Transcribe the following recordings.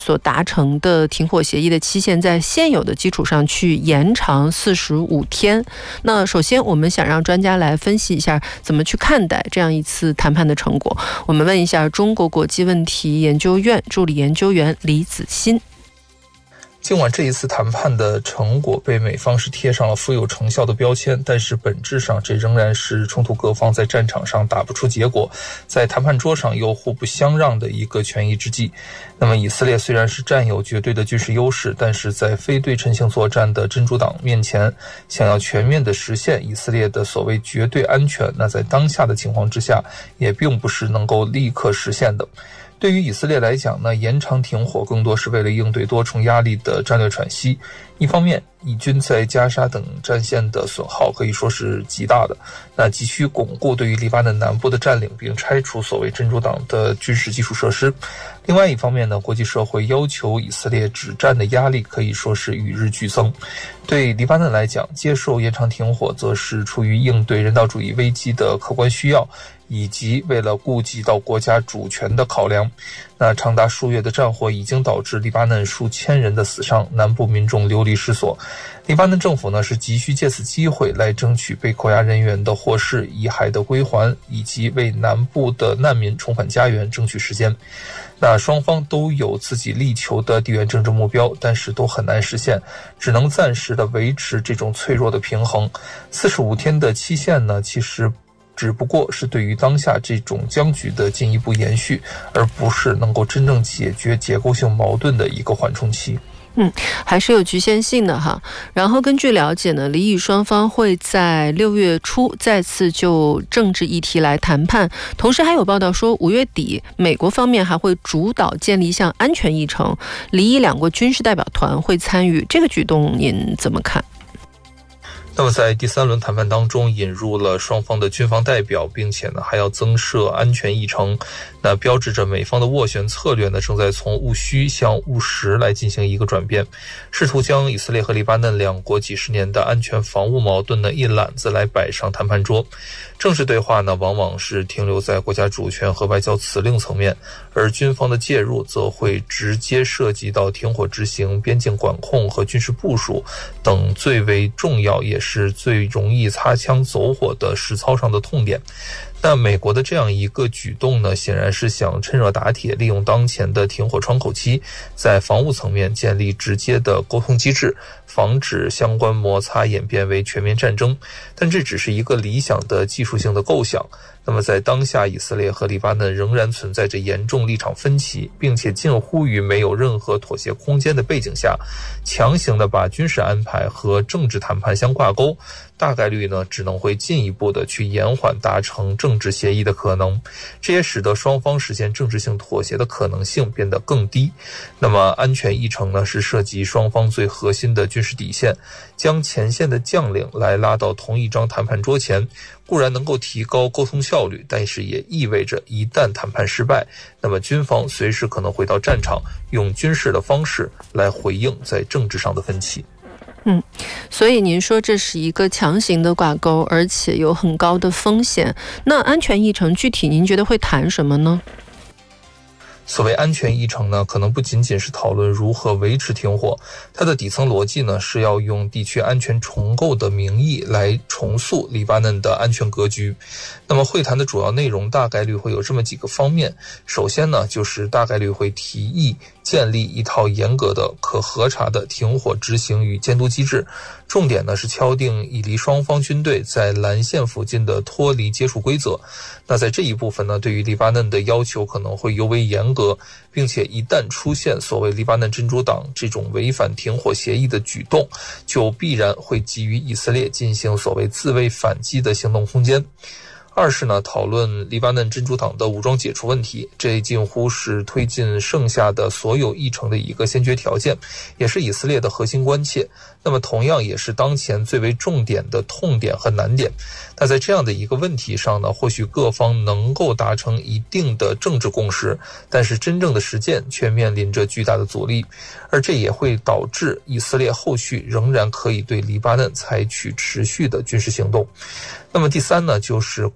所达成的停火协议的期限在现有的基础上去延长45天。那首先我们想让专家来分析一下怎么去看待这样一次谈判的成果。我们问一下中国国际问题研究院助理研究员李子欣。 尽管这一次谈判的成果被美方是贴上了富有成效的标签，但是本质上这仍然是冲突各方在战场上打不出结果，在谈判桌上又互不相让的一个权宜之计。那么以色列虽然是占有绝对的军事优势，但是在非对称性作战的真主党面前，想要全面的实现以色列的所谓绝对安全，那在当下的情况之下也并不是能够立刻实现的。对于以色列来讲呢，延长停火更多是为了应对多重压力的战略喘息。一方面，以军在加沙等战线的损耗可以说是极大的，那急需巩固对于黎巴嫩南部的占领，并拆除所谓真主党的军事基础设施。另外一方面呢，国际社会要求以色列止战的压力可以说是与日俱增。对黎巴嫩来讲，接受延长停火则是出于应对人道主义危机的客观需要，以及为了顾及到国家主权的考量。那长达数月的战火已经导致黎巴嫩数千人的死伤，南部民众流离失所。黎巴嫩政府呢是急需借此机会来争取被扣押人员的获释、遗骸的归还，以及为南部的难民重返家园争取时间。那双方都有自己力求的地缘政治目标，但是都很难实现，只能暂时的维持这种脆弱的平衡。45天的期限呢，其实只不过是对于当下这种僵局的进一步延续，而不是能够真正解决结构性矛盾的一个缓冲期。 还是有局限性的哈。然后根据了解呢，黎以双方会在6月初再次就政治议题来谈判，同时还有报道说5月底美国方面还会主导建立一项安全议程，黎以两国军事代表团会参与，这个举动您怎么看？ 那么在第3轮谈判当中引入了双方的军方代表，并且呢还要增设安全议程，那标志着美方的斡旋策略呢正在从务虚向务实来进行一个转变，试图将以色列和黎巴嫩两国几十年的安全防务矛盾呢一揽子来摆上谈判桌。正式对话呢往往是停留在国家主权和外交辞令层面，而军方的介入则会直接涉及到停火执行、边境管控和军事部署等最为重要也是最容易擦枪走火的实操上的痛点。那美国的这样一个举动呢，显然是想趁热打铁，利用当前的停火窗口期，在防务层面建立直接的沟通机制，防止相关摩擦演变为全面战争。但这只是一个理想的技术性的构想。那么在当下以色列和黎巴嫩仍然存在着严重立场分歧，并且近乎于没有任何妥协空间的背景下，强行的把军事安排和政治谈判相挂钩，大概率呢只能会进一步的去延缓达成政治协议的可能，这也使得双方实现政治性妥协的可能性变得更低。那么安全议程呢是涉及双方最核心的军事底线，将前线的将领来拉到同一张谈判桌前，固然能够提高沟通效率，但是也意味着一旦谈判失败，那么军方随时可能回到战场，用军事的方式来回应在政治上的分歧。 所以您说这是一个强行的挂钩，而且有很高的风险。那安全议程具体您觉得会谈什么呢？ 所谓安全议程呢，可能不仅仅是讨论如何维持停火，它的底层逻辑呢是要用地区安全重构的名义来重塑黎巴嫩的安全格局。那么会谈的主要内容大概率会有这么几个方面。首先呢，就是大概率会提议建立一套严格的可核查的停火执行与监督机制，重点呢是敲定以黎双方军队在蓝线附近的脱离接触规则。那在这一部分呢，对于黎巴嫩的要求可能会尤为严格，并且一旦出现所谓黎巴嫩真主党这种违反停火协议的举动，就必然会给予以色列进行所谓自卫反击的行动空间。二是呢，讨论黎巴嫩真主党的武装解除问题，这近乎是推进剩下的所有议程的一个先决条件，也是以色列的核心关切。那么同样也是当前最为重点的痛点和难点。那在这样的一个问题上呢，或许各方能够达成一定的政治共识，但是真正的实践却面临着巨大的阻力，而这也会导致以色列后续仍然可以对黎巴嫩采取持续的军事行动。那么第三呢，就是关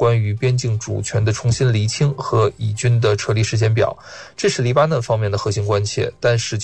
关于边境主权的重新厘清和以军的撤离时间表，这是黎巴嫩方面的核心关切。但是